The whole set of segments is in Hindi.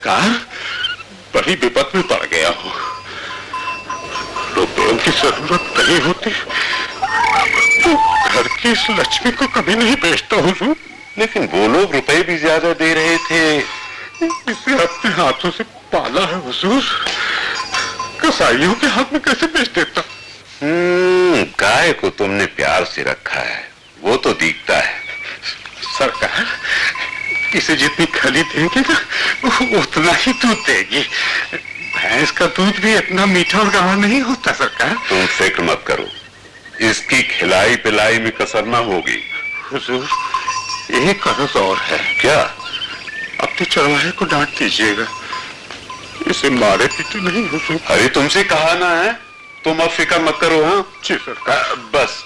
कार बड़ी विपत में पड़ गया हूँ। रुपयों की जरूरत नहीं होती तो घर की इस लक्ष्मी को कभी नहीं बेचता हुजूर। लेकिन वो लोग रुपए भी ज्यादा दे रहे थे। इसे अपने हाथों से पाला है हुजूर, कसाईयों के हाथ में कैसे बेच देता। गाय को तुमने प्यार से रखा है, वो तो दिखता है। सरकार, इसे जितनी खली देंगे ना उतना ही दूध देगी। भैंस का दूध भी इतना मीठा और गाढ़ा नहीं होता सरकार। तुम फिक्र मत करो, इसकी खिलाई पिलाई में कसर ना होगी। हुजूर, एक अर्ज और है। क्या? अपने चरवाहे को डांट दीजिएगा, इसे मारे पीटे नहीं हुजूर। अरे तुमसे कहा ना है, तुम अब फिक्र मत करो। हाँ जी सरकार। बस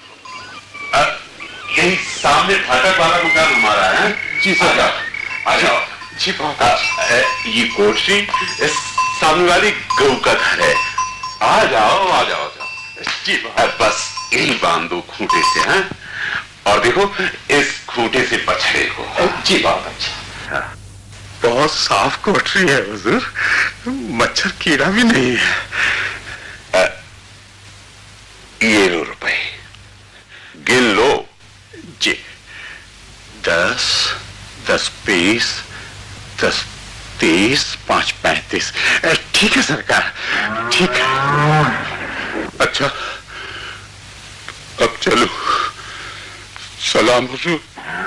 यही सामने फाटक वाला मकान हमारा है। जी सरकार। आ जाओ। जी बहुत। ये कोठरी सामने वाली गऊ का घर है। आ जाओ आ जाओ। जी बस यही बांध दो खूंटे से। हैं? और देखो इस खूंटे से बछड़े को। जी बहुत अच्छा। बहुत साफ कोठरी है हुजूर, मच्छर कीड़ा भी नहीं है। ये लो रुपए, गिन लो। जी 10, 10 20, 10 30, 5 35। ठीक है सरकार, ठीक है। अच्छा अब चलो। सलाम हुजूर।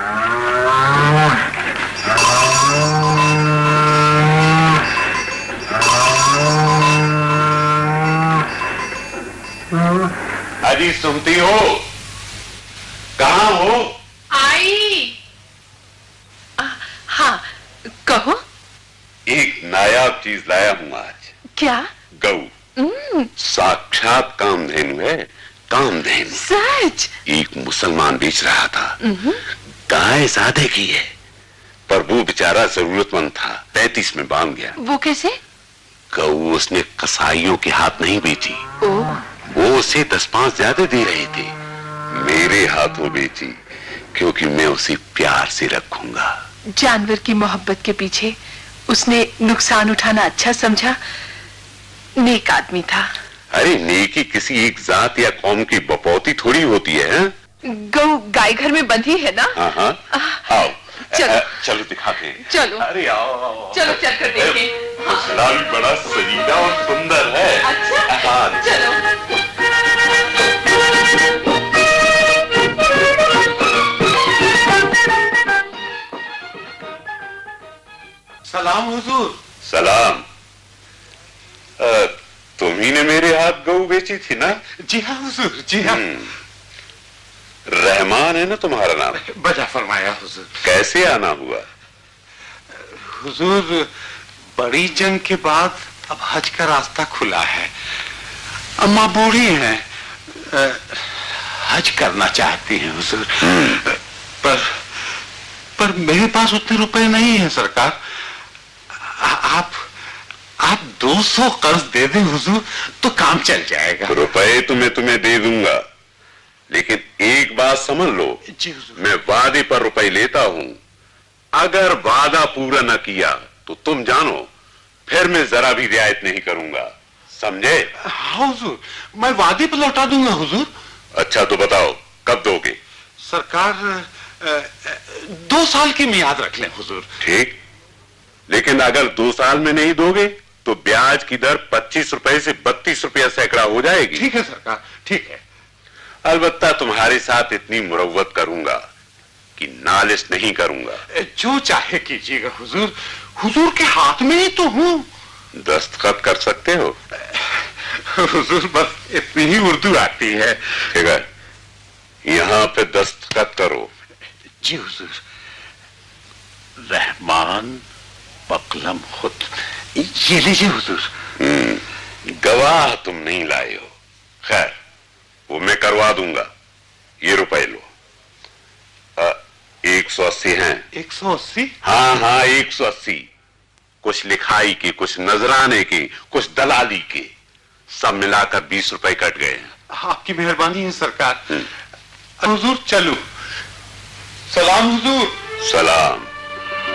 अजी सुनती हो? कहाँ हो? आई। हाँ कहो। एक नायाब चीज लाया हूं आज। क्या? गऊ। साक्षात कामधेनु है, कामधेनु। सच? एक मुसलमान बेच रहा था। गाय सादे की है, पर वो बेचारा जरूरतमंद था, 35 में बांध गया। वो कैसे? गऊ उसने कसाईयों के हाथ नहीं बेची। ओह। वो उसे 10-5 ज्यादा दे रहे थे, मेरे हाथों बेची, क्योंकि मैं उसे प्यार से रखूंगा। जानवर की मोहब्बत के पीछे उसने नुकसान उठाना अच्छा समझा। नेक आदमी था। अरे नेकी किसी एक जात या कौम की बपौती थोड़ी होती है। गऊ गाय घर में बंधी है ना। हाँ। आओ चलो चलो दिखाते हैं। चलो। अरे आओ चलो चल कर देखें। घोसला भी बड़ा सजीदा और सुंदर है। अच्छा हाँ चलो। सलाम हुजूर। सलाम। तुम ही ने मेरे हाथ गऊ बेची थी ना? जी हाँ हुजूर, जी हाँ। रहमान है ना तुम्हारा नाम? बजा फरमाया हुजूर। कैसे आना हुआ? हुजूर, बड़ी जंग के बाद अब हज का रास्ता खुला है। अम्मा बूढ़ी हैं, हज करना चाहती हैं हुजूर। पर मेरे पास उतने रुपए नहीं है सरकार। आप 200 कर्ज दे दें हुजूर तो काम चल जाएगा। रुपए तो मैं तुम्हें दे दूंगा, लेकिन एक बात समझ लो। जी हुजूर। मैं वादे पर रुपए लेता हूं, अगर वादा पूरा न किया तो तुम जानो फिर मैं जरा भी रियायत नहीं करूंगा, समझे? हाँ हुजूर, मैं वादे पर लौटा दूंगा हुजूर। अच्छा तो बताओ कब दोगे? सरकार 2 साल की मियाद रख लें हुजूर। ठीक, लेकिन अगर 2 साल में नहीं दोगे तो ब्याज की दर 25 रुपए से 32 रुपया सैकड़ा हो जाएगी। ठीक है सरकार, ठीक है। अलबत्ता तुम्हारे साथ इतनी मुरव्वत करूंगा कि नालिश नहीं करूंगा। जो चाहे कीजिएगा हुजूर, हुजूर के हाथ में ही तो हूँ। दस्तखत कर सकते हो? हुजूर बस इतनी ही उर्दू आती है। ठीक है, यहां पे दस्तखत करो। जी हुजूर। रहमान बकलम खुद। ये लीजिए हुजूर। गवाह तुम नहीं लाए हो, खैर वो मैं करवा दूंगा। ये रुपए लो। 180 हैं। 180? हाँ 180। कुछ लिखाई के, कुछ नजराने के, कुछ दलाली के, सब मिलाकर 20 रुपए कट गए हैं। आपकी मेहरबानी है सरकार। हुजूर चलो। सलाम हुजूर। सलाम।